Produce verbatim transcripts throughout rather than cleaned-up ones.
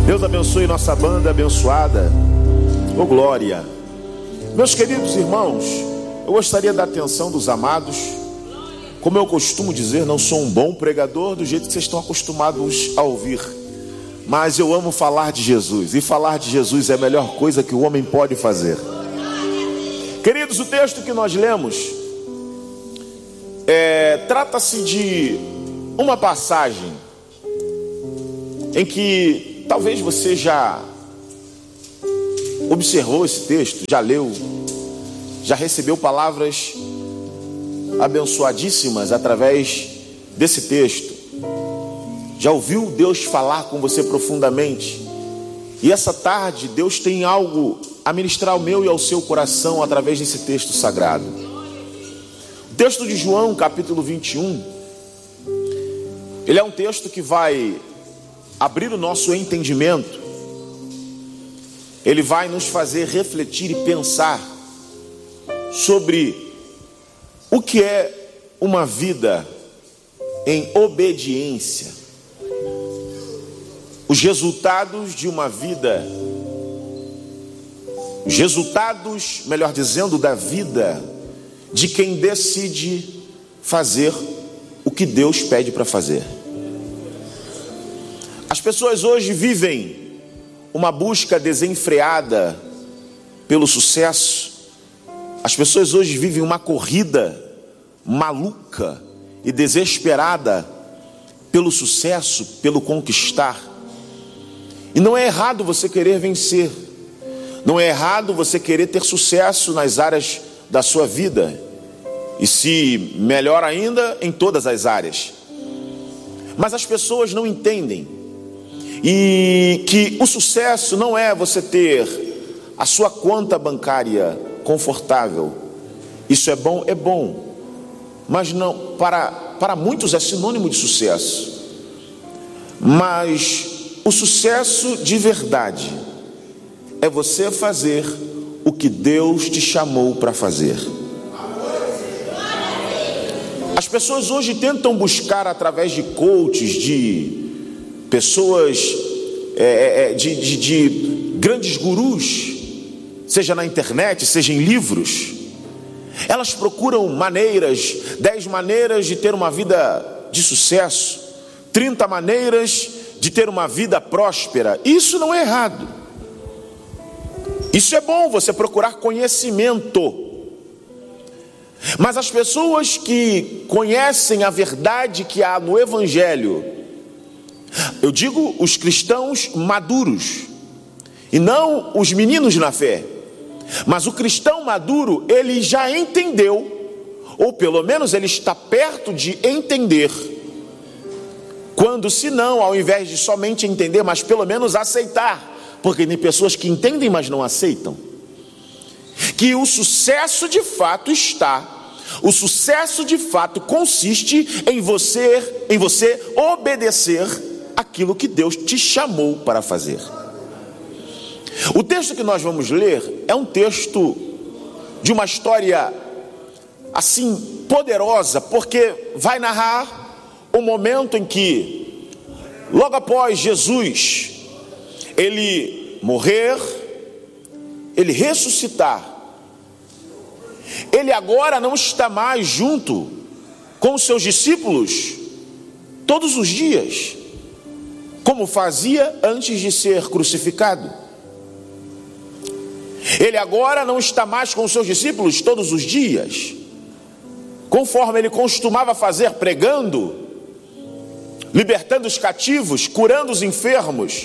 Deus abençoe nossa banda abençoada. Ô glória. Meus queridos irmãos, eu gostaria da atenção dos amados. Como eu costumo dizer, não sou um bom pregador do jeito que vocês estão acostumados a ouvir, mas eu amo falar de Jesus, e falar de Jesus é a melhor coisa que o homem pode fazer. Queridos, o texto que nós lemos é, trata-se de uma passagem em que talvez você já observou esse texto, já leu, já recebeu palavras abençoadíssimas através desse texto, já ouviu Deus falar com você profundamente, e essa tarde Deus tem algo a ministrar ao meu e ao seu coração através desse texto sagrado. O texto de João, capítulo vinte e um, ele é um texto que vai abrir o nosso entendimento, ele vai nos fazer refletir e pensar sobre o que é uma vida em obediência, os resultados de uma vida, os resultados, melhor dizendo, da vida de quem decide fazer o que Deus pede para fazer. As pessoas hoje vivem uma busca desenfreada pelo sucesso. As pessoas hoje vivem uma corrida maluca e desesperada pelo sucesso, pelo conquistar. E não é errado você querer vencer. Não é errado você querer ter sucesso nas áreas da sua vida. E se melhor ainda, em todas as áreas. Mas as pessoas não entendem. E que o sucesso não é você ter a sua conta bancária confortável. Isso é bom, é bom. Mas não, para, para muitos é sinônimo de sucesso. Mas o sucesso de verdade é você fazer o que Deus te chamou para fazer. As pessoas hoje tentam buscar através de coaches, de pessoas, é, de, de, de grandes gurus, seja na internet, seja em livros, elas procuram maneiras, dez maneiras de ter uma vida de sucesso, trinta maneiras de ter uma vida próspera. Isso não é errado. Isso é bom, você procurar conhecimento. Mas as pessoas que conhecem a verdade que há no Evangelho, eu digo os cristãos maduros, e não os meninos na fé, mas o cristão maduro, ele já entendeu, ou pelo menos ele está perto de entender, quando se não, ao invés de somente entender, mas pelo menos aceitar, porque tem pessoas que entendem, mas não aceitam, que o sucesso de fato está, o sucesso de fato consiste em você, em você obedecer aquilo que Deus te chamou para fazer. O texto que nós vamos ler é um texto de uma história assim poderosa, porque vai narrar o momento em que, logo após Jesus, ele morrer, ele ressuscitar, ele agora não está mais junto com os seus discípulos todos os dias, como fazia antes de ser crucificado. Ele agora não está mais com os seus discípulos todos os dias, conforme ele costumava fazer, pregando, libertando os cativos, curando os enfermos.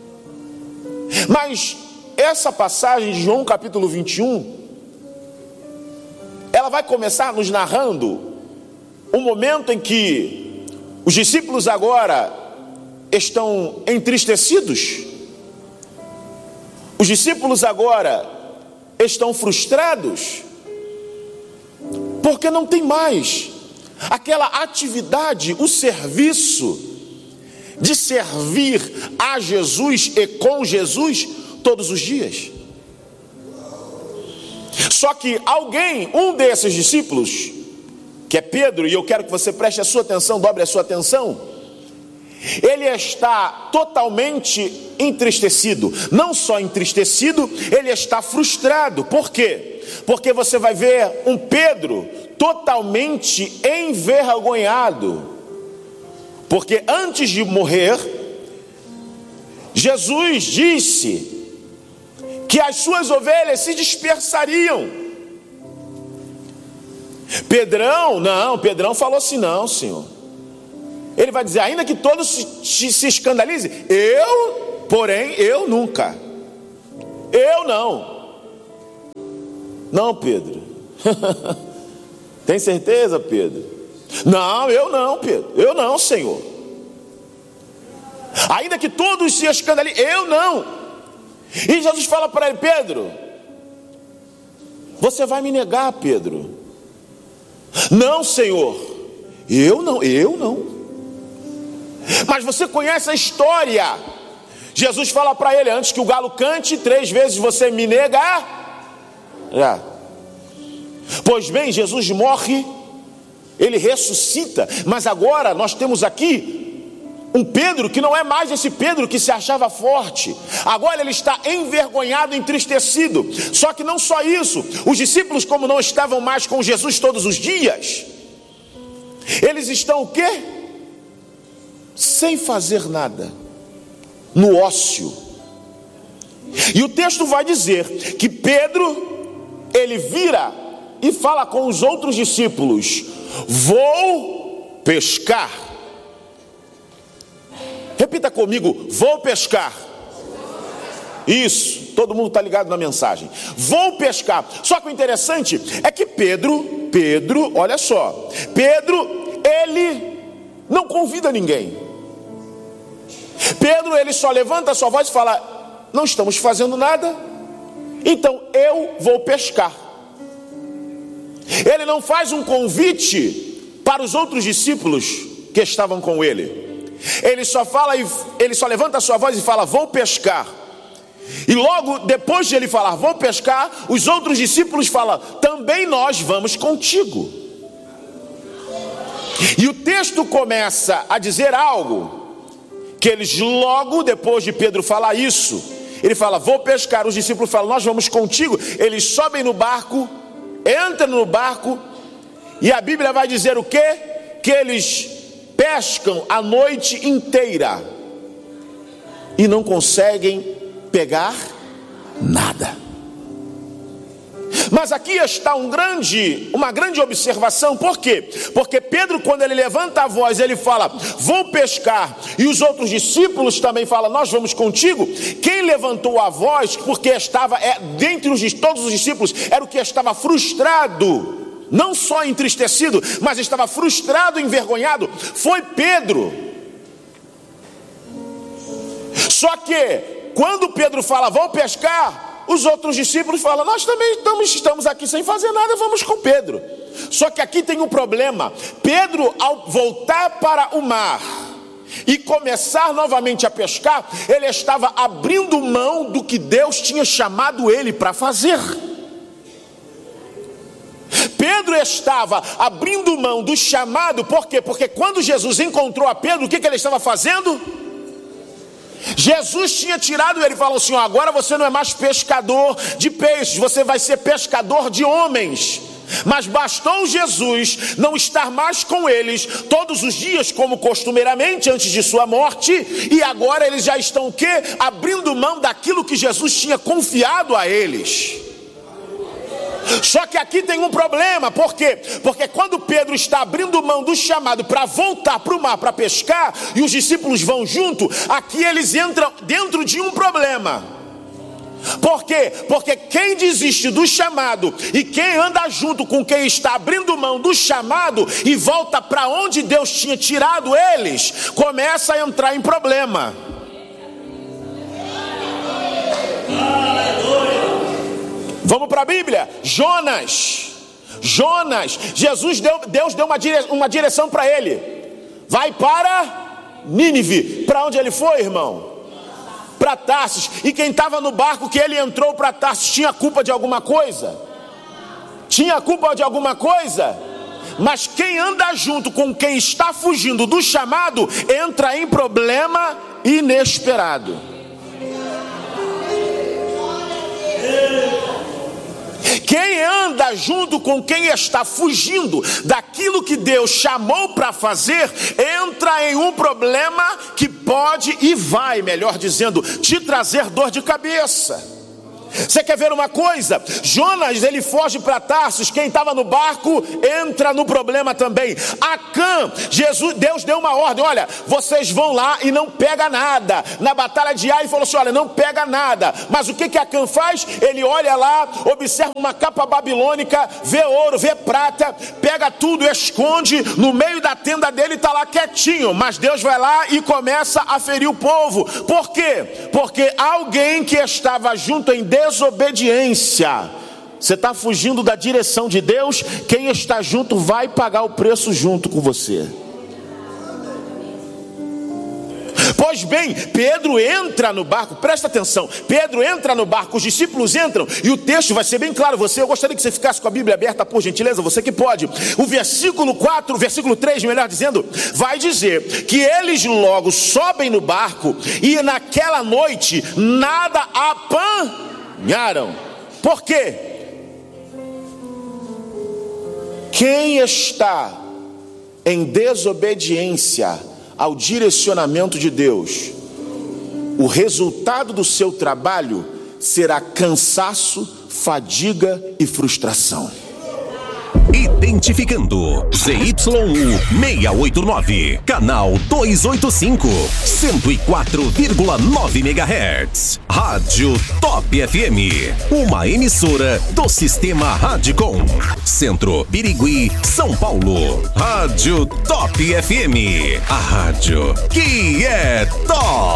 Mas essa passagem de João capítulo vinte e um, ela vai começar nos narrando um momento em que os discípulos agora estão entristecidos. Os discípulos agora estão frustrados, porque não tem mais aquela atividade, o serviço de servir a Jesus e com Jesus todos os dias. Só que alguém, um desses discípulos, que é Pedro, e eu quero que você preste a sua atenção, dobre a sua atenção, ele está totalmente entristecido. Não só entristecido, ele está frustrado. Por quê? Porque você vai ver um Pedro totalmente envergonhado. Porque antes de morrer, Jesus disse que as suas ovelhas se dispersariam. Pedrão, não, Pedrão falou assim: não, Senhor. Ele vai dizer, ainda que todos se, se escandalizem, eu, porém, eu nunca. Eu não. Não, Pedro. Tem certeza, Pedro? Não, eu não, Pedro. Eu não, Senhor. Ainda que todos se escandalizem, eu não. E Jesus fala para ele: Pedro, você vai me negar, Pedro? Não, Senhor. Eu não, eu não. Mas você conhece a história. Jesus fala para ele: antes que o galo cante, três vezes você me nega. É. Pois bem, Jesus morre, ele ressuscita. Mas agora nós temos aqui um Pedro que não é mais esse Pedro que se achava forte. Agora ele está envergonhado, entristecido. Só que não só isso, os discípulos, como não estavam mais com Jesus todos os dias, eles estão o quê? Sem fazer nada, no ócio. E o texto vai dizer que Pedro, ele vira e fala com os outros discípulos: vou pescar. Repita comigo: vou pescar. Isso, todo mundo está ligado na mensagem. Vou pescar. Só que o interessante é que Pedro, Pedro, olha só, Pedro, ele não convida ninguém. Pedro, ele só levanta a sua voz e fala: não estamos fazendo nada, então eu vou pescar. Ele não faz um convite para os outros discípulos que estavam com ele. Ele só fala, ele só levanta a sua voz e fala: vou pescar. E logo depois de ele falar vou pescar, os outros discípulos falam: também nós vamos contigo. E o texto começa a dizer algo que eles, logo depois de Pedro falar isso, ele fala: vou pescar. Os discípulos falam: nós vamos contigo. Eles sobem no barco, entram no barco, e a Bíblia vai dizer o quê? Que eles pescam a noite inteira e não conseguem pegar nada. Mas aqui está um grande, uma grande observação. Por quê? Porque Pedro, quando ele levanta a voz, ele fala: vou pescar, e os outros discípulos também falam: nós vamos contigo. Quem levantou a voz, porque estava é, dentre os, todos os discípulos, era o que estava frustrado, não só entristecido, mas estava frustrado, envergonhado, foi Pedro. Só que quando Pedro fala vou pescar, os outros discípulos falam: nós também estamos, estamos aqui sem fazer nada, vamos com Pedro. Só que aqui tem um problema. Pedro, ao voltar para o mar e começar novamente a pescar, ele estava abrindo mão do que Deus tinha chamado ele para fazer. Pedro estava abrindo mão do chamado. Por quê? Porque quando Jesus encontrou a Pedro, o que, que ele estava fazendo? Jesus tinha tirado ele e falou assim: ó, agora você não é mais pescador de peixes, você vai ser pescador de homens. Mas bastou Jesus não estar mais com eles todos os dias, como costumeiramente antes de sua morte, e agora eles já estão o quê? Abrindo mão daquilo que Jesus tinha confiado a eles. Só que aqui tem um problema. Por quê? Porque quando Pedro está abrindo mão do chamado para voltar para o mar para pescar, e os discípulos vão junto, aqui eles entram dentro de um problema. Por quê? Porque quem desiste do chamado e quem anda junto com quem está abrindo mão do chamado e volta para onde Deus tinha tirado eles, começa a entrar em problema. Vamos para a Bíblia. Jonas, Jonas, Jesus deu, Deus deu uma, dire, uma direção para ele: vai para Nínive. Para onde ele foi, irmão? Para Tarsis. E quem estava no barco que ele entrou para Tarsis tinha culpa de alguma coisa? Tinha culpa de alguma coisa? Mas quem anda junto com quem está fugindo do chamado, entra em problema inesperado. Quem anda junto com quem está fugindo daquilo que Deus chamou para fazer, entra em um problema que pode e vai, melhor dizendo, te trazer dor de cabeça. Você quer ver uma coisa? Jonas, ele foge para Tarsis. Quem estava no barco entra no problema também. Acã, Jesus, Deus deu uma ordem: olha, vocês vão lá e não pega nada. Na batalha de Ai, ele falou assim: olha, não pega nada. Mas o que que Acã faz? Ele olha lá, observa uma capa babilônica, vê ouro, vê prata, pega tudo, esconde no meio da tenda dele, está lá quietinho. Mas Deus vai lá e começa a ferir o povo. Por quê? Porque alguém que estava junto em desobediência. Você está fugindo da direção de Deus, quem está junto vai pagar o preço junto com você. Pois bem, Pedro entra no barco, presta atenção, Pedro entra no barco, os discípulos entram, e o texto vai ser bem claro. Você, eu gostaria que você ficasse com a Bíblia aberta, por gentileza, você que pode. O versículo quatro, o versículo três, melhor dizendo, vai dizer que eles logo sobem no barco, e naquela noite nada apanharam. Por quê? Quem está em desobediência ao direcionamento de Deus, o resultado do seu trabalho será cansaço, fadiga e frustração. Identificando Z Y U seiscentos e oitenta e nove, canal duzentos e oitenta e cinco, cento e quatro vírgula nove megahertz, Rádio Top F M, uma emissora do Sistema Radicom, Centro Birigui, São Paulo. Rádio Top F M, a rádio que é top.